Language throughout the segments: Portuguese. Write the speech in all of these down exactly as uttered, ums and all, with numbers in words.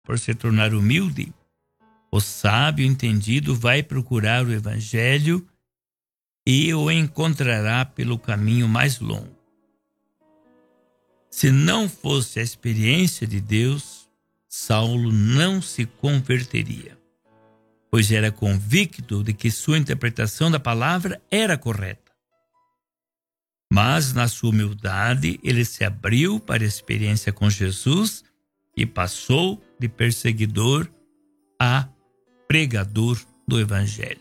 por se tornar humilde, o sábio entendido vai procurar o evangelho e o encontrará pelo caminho mais longo. Se não fosse a experiência de Deus, Saulo não se converteria, pois era convicto de que sua interpretação da palavra era correta. Mas, na sua humildade, ele se abriu para a experiência com Jesus e passou de perseguidor a pregador do evangelho.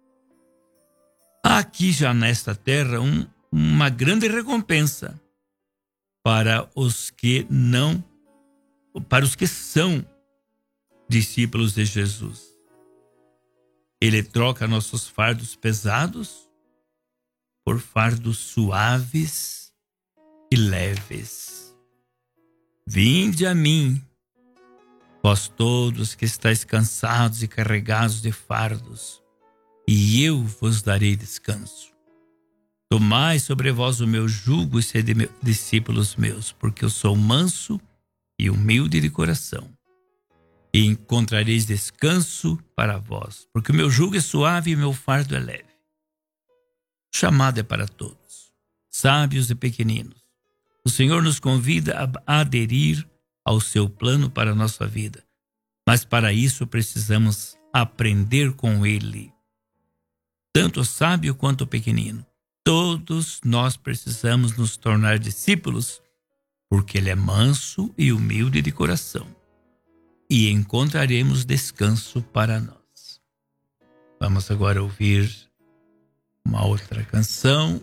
Há aqui já nesta terra um, uma grande recompensa para os que não, para os que são discípulos de Jesus. Ele troca nossos fardos pesados por fardos suaves e leves. Vinde a mim, vós todos que estáis cansados e carregados de fardos, e eu vos darei descanso. Tomai sobre vós o meu jugo e sede discípulos meus, porque eu sou manso e humilde de coração, e encontrareis descanso para vós, porque o meu jugo é suave e o meu fardo é leve. O chamado é para todos, sábios e pequeninos. O Senhor nos convida a aderir ao seu plano para a nossa vida, mas para isso precisamos aprender com Ele. Tanto o sábio quanto o pequenino, todos nós precisamos nos tornar discípulos, porque Ele é manso e humilde de coração, e encontraremos descanso para nós. Vamos agora ouvir uma outra canção.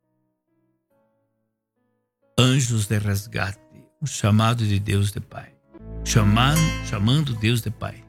Anjos de resgate, o chamado de Deus de Pai. Chamando, chamando Deus de Pai.